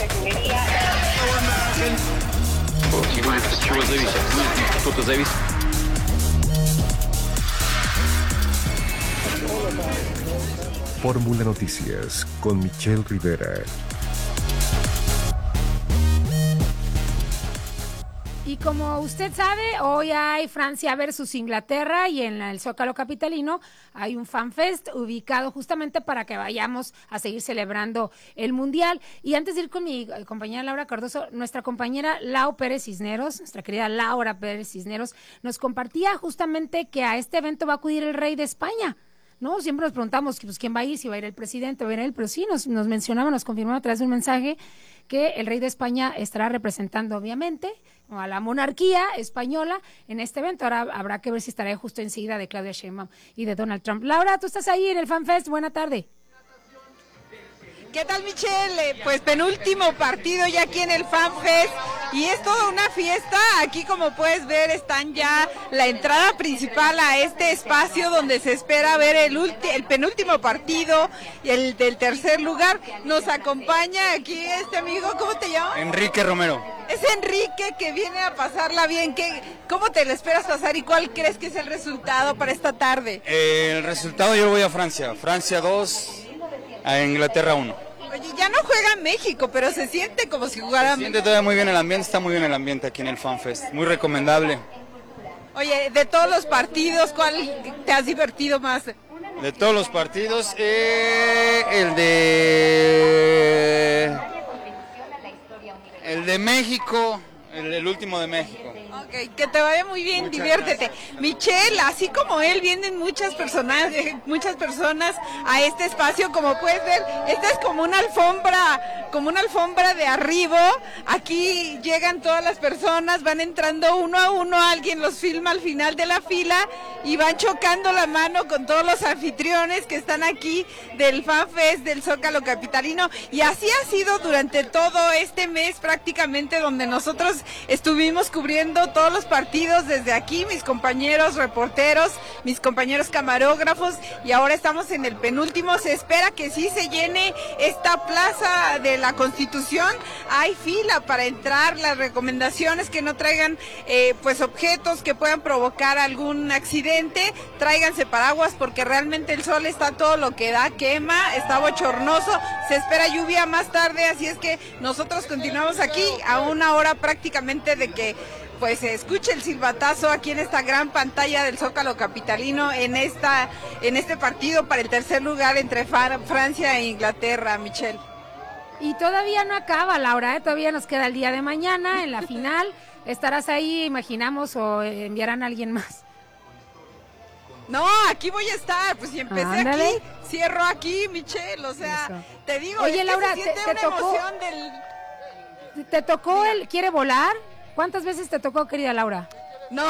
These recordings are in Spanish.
От чего зависит? Что-то зависит. Fórmula Noticias con Michelle Rivera. Y como usted sabe, hoy hay Francia versus Inglaterra y en el Zócalo capitalino hay un FanFest ubicado justamente para que vayamos a seguir celebrando el Mundial. Y antes de ir con mi compañera Laura Cardoso, nuestra compañera Lau Pérez Cisneros, nuestra querida Laura Pérez Cisneros, nos compartía justamente que a este evento va a acudir el rey de España. No, siempre nos preguntamos pues, quién va a ir, si va a ir el presidente, va a ir él, pero sí nos mencionaba, nos confirmaba a través de un mensaje que el rey de España estará representando obviamente a la monarquía española en este evento. Ahora habrá que ver si estará justo enseguida de Claudia Sheinbaum y de Donald Trump. Laura, tú estás ahí en el FanFest, buena tarde. ¿Qué tal, Michelle? Pues penúltimo partido ya aquí en el FanFest y es toda una fiesta. Aquí, como puedes ver, están ya la entrada principal a este espacio donde se espera ver el penúltimo partido y el del tercer lugar. Nos acompaña aquí este amigo, ¿cómo te llamas? Enrique Romero. Es Enrique que viene a pasarla bien. ¿Cómo te lo esperas pasar y cuál crees que es el resultado para esta tarde? El resultado yo voy a Francia. Francia 2, a Inglaterra 1. Oye, ya no juega México, pero se siente como si jugara. Se siente todavía muy bien el ambiente, está muy bien el ambiente aquí en el FanFest. Muy recomendable. Oye, de todos los partidos, ¿cuál te has divertido más? De todos los partidos, el de México, el último de México. Ok, que te vaya muy bien, muchas diviértete. Gracias. Michelle, así como él, vienen muchas personas a este espacio, como puedes ver, esta es como una alfombra de arribo. Aquí llegan todas las personas, van entrando uno a uno, alguien los filma al final de la fila y van chocando la mano con todos los anfitriones que están aquí del FanFest del Zócalo capitalino, y así ha sido durante todo este mes prácticamente, donde nosotros estuvimos cubriendo todos los partidos desde aquí, mis compañeros reporteros, mis compañeros camarógrafos, y ahora estamos en el penúltimo. Se espera que sí se llene esta plaza de la Constitución. Hay fila para entrar. Las recomendaciones que no traigan pues objetos que puedan provocar algún accidente, tráiganse paraguas porque realmente el sol está todo lo que da, quema, está bochornoso, se espera lluvia más tarde, así es que nosotros continuamos aquí a una hora prácticamente de que pues se escuche el silbatazo aquí en esta gran pantalla del Zócalo capitalino en este partido para el tercer lugar entre Francia e Inglaterra, Michelle. Y todavía no acaba, Laura, todavía nos queda el día de mañana en la final. ¿Estarás ahí, imaginamos, o enviarán a alguien más? No, aquí voy a estar, pues si empecé Ándale. aquí, cierro aquí, Michelle, o sea, eso. Te digo, oye, es Laura, que se siente te una tocó, emoción ¿te tocó el quiere volar? ¿Cuántas veces te tocó, querida Laura? No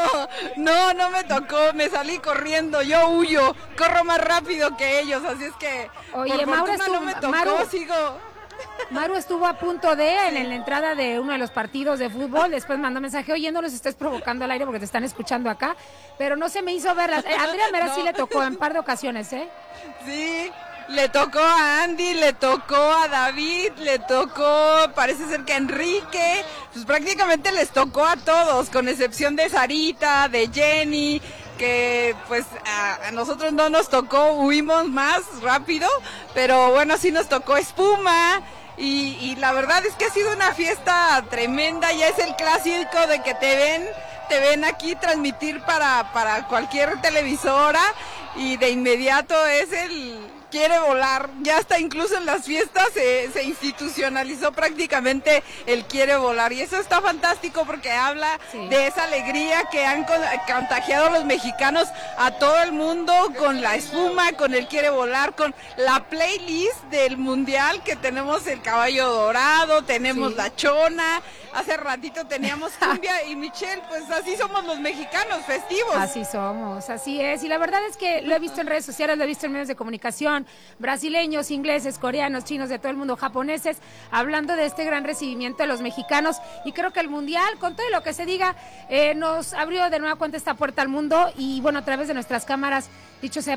me tocó, me salí corriendo, yo huyo, corro más rápido que ellos, así es que oye, por fortuna no me tocó, Maru estuvo a punto de, en la entrada de uno de los partidos de fútbol, después mandó mensaje, oye, no los estés provocando al aire porque te están escuchando acá, pero no se me hizo verlas. Andrea Mera no. Sí le tocó en par de ocasiones, ¿eh? Sí, le tocó a Andy, le tocó a David, le tocó, parece ser que a Enrique, pues prácticamente les tocó a todos, con excepción de Sarita, de Jenny, que pues a nosotros no nos tocó, huimos más rápido, pero bueno, sí nos tocó espuma. Y la verdad es que ha sido una fiesta tremenda, ya es el clásico de que te ven aquí transmitir para cualquier televisora y de inmediato es el quiere volar, ya hasta incluso en las fiestas se institucionalizó prácticamente el quiere volar y eso está fantástico porque habla de esa alegría que han contagiado los mexicanos a todo el mundo con la espuma, con el quiere volar, con la playlist del mundial que tenemos el caballo dorado, tenemos la chona, hace ratito teníamos cumbia y Michelle, pues así somos los mexicanos, festivos. Así somos, así es, y la verdad es que lo he visto en redes sociales, lo he visto en medios de comunicación, brasileños, ingleses, coreanos, chinos, de todo el mundo, japoneses, hablando de este gran recibimiento de los mexicanos, y creo que el mundial, con todo lo que se diga, nos abrió de nueva cuenta esta puerta al mundo, y bueno, a través de nuestras cámaras, dicho sea